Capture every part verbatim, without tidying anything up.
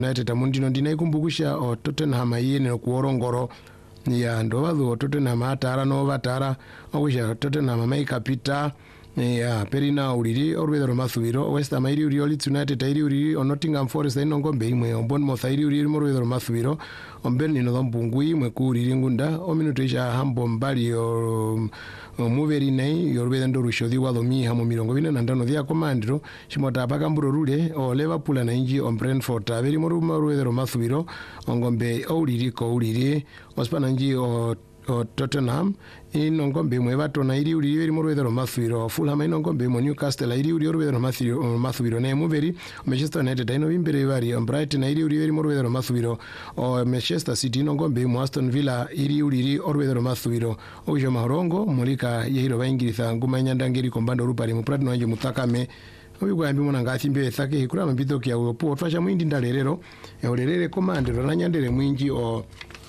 United amundino ndinaikumbukusha o Tottenham yene kuorongoro ya ndovazo o Tottenham atara no vatara okusha Tottenham mai kapita ya perina uriri orwedero mathubiro West Ham iri uri Leeds United iri uri o Nottingham Forest ino ngombe imwe o Bournemouth iri uri morwedero mathubiro o Burnley no mbungui imwe kuriri ngunda o minuto isha hambo mbali o muveri nei yorwedero ndo rushodi walo mi hamo mirongo ine na ndano dia komandiro chimota pakamburo rule o Liverpool na inji o Brentford averi moru morwedero mathubiro o ngombe o uriri ko uriri o spananji o o Tottenham ino ngombe imwe Everton iri uri iri morwedero mathubiro Fulham ino ngombe imwe Newcastle iri uri orwedero mathubiro mathubiro ne muveri Manchester United ino imbere vari Brighton iri uri iri morwedero mathubiro o Manchester City ino ngombe imwe Aston Villa iri uri iri orwedero mathubiro ojo mahorongo mulika yehiro vaingirisa nguma nyandangiri kombando rupari mu Platinum anje mutakame ubigwambi mona ngathimbe thake kura mambito kya upo twasha mwindi ndalerero eurerere komandiro na nyandere mwinji o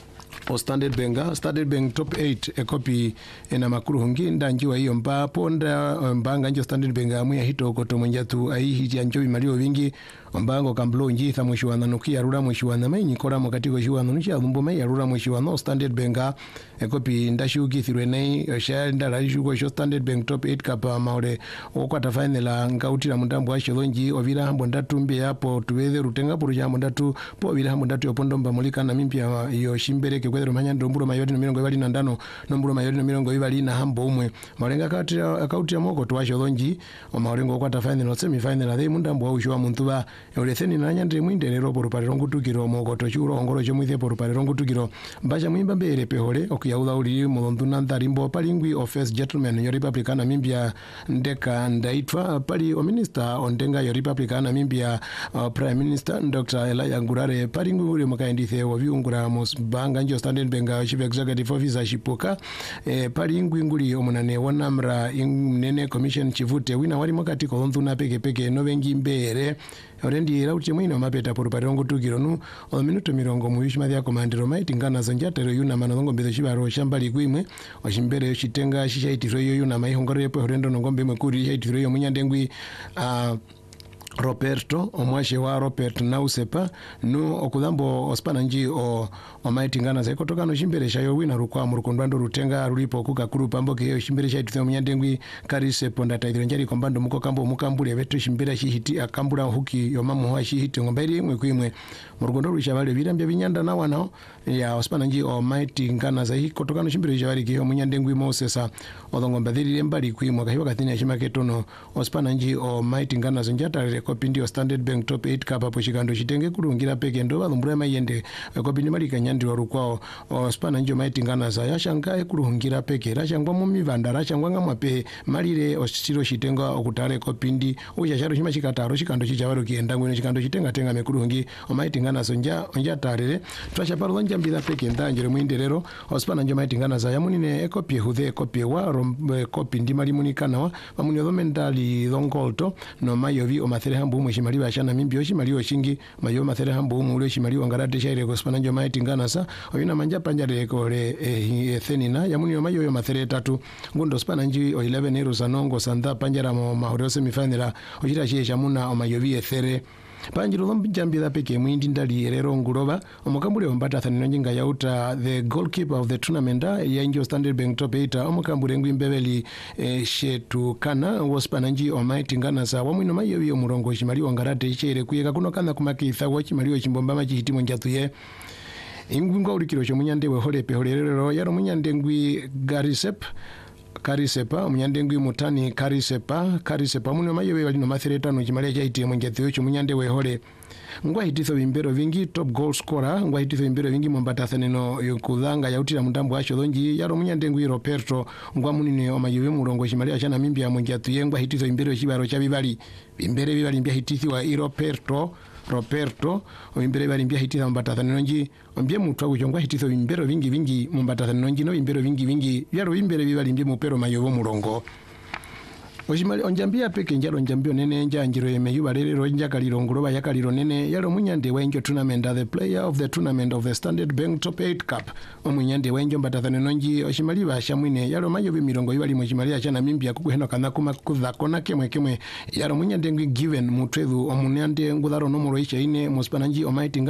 o Standard Bank Standard Bank top eight e copy ena makuru hungi ndanjiwa hiyo mba ponda mbanga njo Standard Bank amuya hito koto mwenjatu ai hiti anjobi malio vingi mbango kamblo nji tha mwishiwana nuki arura mwishiwana mai nikora mwakatiko shiwana nuki alumbo mai arura mwishiwana Standard Bank e copy ndashi ukithirwe nei shaenda raishuko sho Standard Bank top eight kapa maure okwata final ngautira mundambo asho nji ovira hambo ndatu mbe hapo tuweze rutenga puru jambo ndatu po ovira hambo ndatu yopondomba mulika na mimpya iyo shimbereke kwedero manya ndomburo mayoti no mirongo ibali na ndano ndomburo mayoti no mirongo ibali na hambo umwe malenga kati akauti ya moko twasho lonji o malengo kwata final no semi final ade mundambo wa ushwa muntuba euretheni na nyandre mwinde lero poru pare rongutukiro moko tochuro ongoro chomwithe poru pare rongutukiro mbacha mwimba mbere pehole okuyauda uli mulondu nandarimbo palingwi of first gentleman yo republicana mimbia ndeka ndaitwa pali o minister ondenga yo republicana mimbia uh, prime minister Doctor Elijah Ngurare palingwi uli makaindithe wa viungura mosbanga njo Standard Bank chief executive officer shipoka e, palingwi nguli omunane wanamra nene commission chivute wina wali makati ko nduna peke peke no vengi mbere orendi rauti mwino mapeta poru pare rongutukiro nu o minuto mirongo muyishima ya komandiro maiti ngana zanjatero yuna manongo mbezo shibaro shambali kwimwe oshimbere shitenga shishaitiro yo yuna maihongore po horendo ngombe mekuri shaitiro yo munyandengwi uh, Roberto omwashe wa Robert Nausepa no okudambo ospananji o omaitingana ze kotoka no shimbere shayo wina rukwa mu rukondando rutenga rulipo kuka kuru pambo ke shimbere shaitiro munyandengwi karise ponda taidiro njari kombando muko kambo mukambule beto shimbere shihiti akambura huki yo mamu wa shihiti ngomberi imwe kwimwe mu rukondo rushabale birambya binyanda na wana ya ospananji o maitingana za kotoka no shimbere shabali ke munyandengwi Mosesa odongomba dhiri mbali kwimwe kahiwa kathini ya shimaketono ospananji o maitingana zonjata kopindi o Standard Bank top eight kapa poshikando shitenge kurungira peke ndo valumbura mayende kopindi malika nyandi wa rukwao o spana njo maitingana za yashangae kurungira peke rashangwa mumivanda rashangwa ngamwape malire o siro shitenga okutare kopindi uja sharo shima chikataro shikando chichavaro kienda ngwene shikando chitenga tenga mekurungi o maitingana sonja onja tarere twasha paro njambira peke ndanjere muinderero o spana njo maitingana za yamunine ekopie huthe ekopie wa rombe kopindi malimunikana wa mamuni odhomendali dhongolto no mayovi o mathere hambu umwe shimaliwa ashana mimbio shimaliwa shingi mayo mathere hambu umwe ule shimaliwa ngarate shaire ko spananjo maitingana sa oyina manja panjare ko le e, thenina yamuni mayo yo mathere tatu ngundo spananji o eleven euros anongo sanda panjara mo mahoro semifinal ojira shi shamuna o mayovi ethere panjiro lombijambira peke mwindi ndali rero nguloba omukambule ombata thanino njinga yauta the goalkeeper of the tournament ya injo Standard Bank top eight omukambule ngwimbebeli e, shetu kana wospananji omaitingana sa wamwino mayo yo murongo shimali wangarate chere kuyeka kuno kana kumakitha wachimaliyo chimbomba machihitimo njatuye ingwinga ulikiro cho munyandewe hole pe holero yaro munyandengwi Garisep Karisepa munyandengwi mutani Karisepa Karisepa muno mayewe walino mathereta no chimale cha itemo ngetho cho munyandewe hole ngwa hititho bimbero vingi top goal scorer ngwa hititho bimbero vingi mombata thaneno yokudhanga yautira mundambo asho lonji yaro munyandengwi Roberto ngwa munine omayewe murongo chimale achana mimbya monjatu yengwa hititho bimbero chibaro cha bibali bimbere bibali mbya hitithi wa Roberto Roberto oimbere bali mbya hititha mbata nonji ombye mutwa kuchongwa hititho bimbero vingi vingi mbata nonji no bimbero vingi vingi yaro bimbere bibali mbye mupero mayobo murongo oshimali onjambia peke njalo njambio nene njanjiro yemeyuba lero njakaliro nguloba yakaliro nene yalo munyande wenjo tournament the player of the tournament of the Standard Bank top eight cup omunyande wenjo mbatathane nonji oshimali bashamwine yalo mayobe mirongo ibali moshimali achana mimbya kukuheno kana kuma kuthakona kemwe kemwe yalo munyande ngi given mutwethu omunyande ngudharo nomoro isha ine mospananji omaitinga